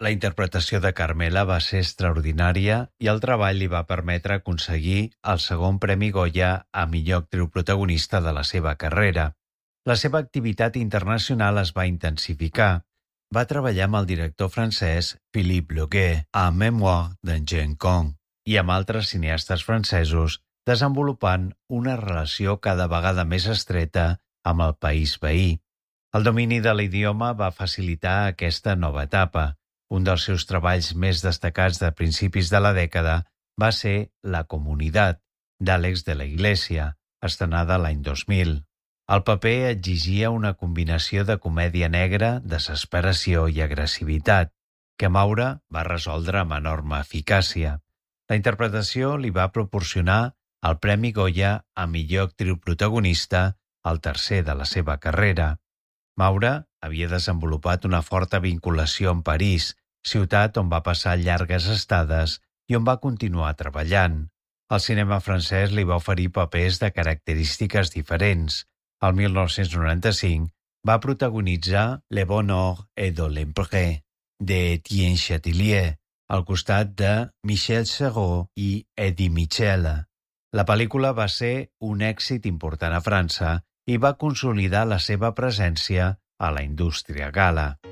La interpretació de Carmela va ser extraordinària i el treball li va permetre aconseguir el segon Premi Goya a millor actriu protagonista de la seva carrera. La seva activitat internacional es va intensificar. Va treballar amb el director francès Philippe Leguet a Mémoire d'un jeune con i amb altres cineastes francesos, desenvolupant una relació cada vegada més estreta amb el país veí. El domini de l'idioma va facilitar aquesta nova etapa. Un dels seus treballs més destacats de principis de la dècada va ser La Comunitat, d'Àlex de la Iglesia, estrenada l'any 2000. El paper exigia una combinació de comèdia negra, desesperació i agressivitat, que Maura va resoldre amb enorme eficàcia. La interpretació li va proporcionar el Premi Goya a millor actriu protagonista, el tercer de la seva carrera. Maura havia desenvolupat una forta vinculació amb París, ciutat on va passar llargues estades i on va continuar treballant. El cinema francès li va oferir papers de característiques diferents. El 1995 va protagonitzar Le Bonheur et de l'Empereur, d'Étienne Châtillier, al costat de Michel Serrault i Eddie Mitchell. La pel·lícula va ser un èxit important a França i va consolidar la seva presència a la indústria gala.